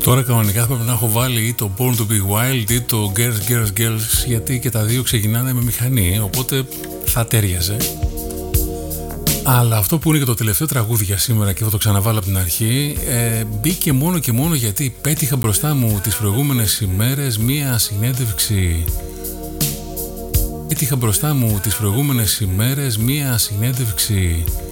Τώρα κανονικά πρέπει να έχω βάλει ή το Born to be Wild ή το Girls, Girls, Girls, γιατί και τα δύο ξεκινάνε με μηχανή, οπότε θα τέριαζε. Αλλά αυτό που είναι και το τελευταίο τραγούδι για σήμερα και θα το ξαναβάλω από την αρχή, μπήκε μόνο και μόνο γιατί πέτυχα μπροστά μου τις προηγούμενες ημέρες μία συνέντευξη. Πέτυχα μπροστά μου τις προηγούμενες ημέρες μία συνέντευξη